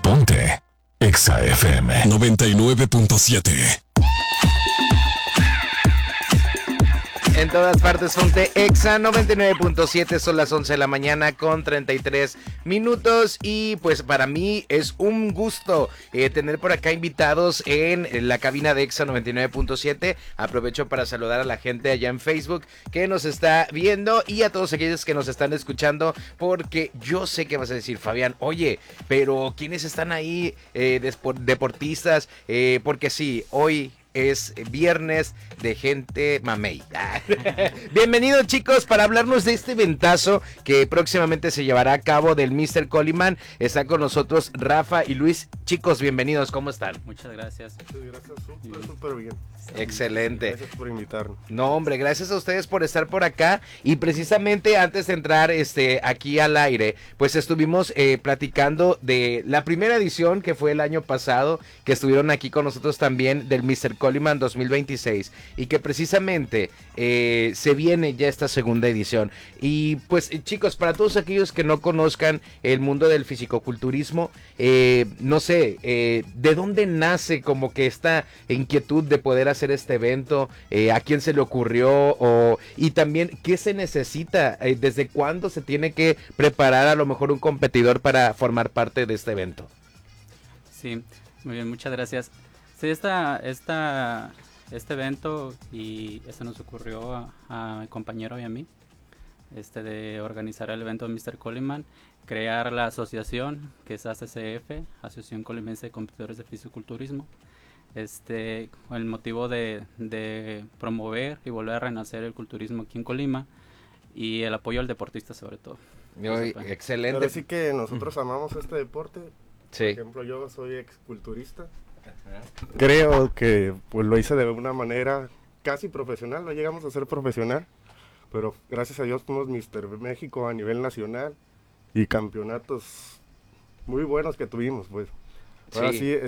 Ponte Exa FM 99.7. En todas partes, Ponte Exa 99.7, son las 11 de la mañana con 33 minutos y pues para mí es un gusto tener por acá invitados en la cabina de Exa 99.7. Aprovecho para saludar a la gente allá en Facebook que nos está viendo y a todos aquellos que nos están escuchando, porque yo sé que vas a decir, Fabián, oye, pero ¿quiénes están ahí deportistas? Porque sí, hoy es viernes de gente mamey. Bienvenidos, chicos, para hablarnos de este eventazo que próximamente se llevará a cabo del Mr. Coleman. Está con nosotros Rafa y Luis. Chicos, bienvenidos, ¿cómo están? Muchas gracias. Muchas gracias, súper bien. Excelente. Gracias por invitarnos. No, hombre, gracias a ustedes por estar por acá. Y precisamente antes de entrar aquí al aire, pues estuvimos platicando de la primera edición que fue el año pasado, que estuvieron aquí con nosotros también del Mr. Coleman 2026, y que precisamente se viene ya esta segunda edición. Y pues chicos, para todos aquellos que no conozcan el mundo del fisicoculturismo, no sé, ¿de dónde nace como que esta inquietud de poder hacer este evento? ¿A quién se le ocurrió? Y también, ¿qué se necesita? ¿Desde cuándo se tiene que preparar a lo mejor un competidor para formar parte de este evento? Sí, muy bien, muchas gracias. Sí, este evento y esto nos ocurrió a mi compañero y a mí, de organizar el evento de Mr. Coleman, crear la asociación que es ACCF, Asociación Colimense de Competidores de Fisiculturismo, con el motivo de promover y volver a renacer el culturismo aquí en Colima y el apoyo al deportista sobre todo. Excelente. Pero sí que nosotros amamos este deporte. Sí. Por ejemplo, yo soy exculturista. Creo que pues lo hice de una manera casi profesional, no llegamos a ser profesional, pero gracias a Dios fuimos Mr. México a nivel nacional y campeonatos muy buenos que tuvimos, pues. Ahora sí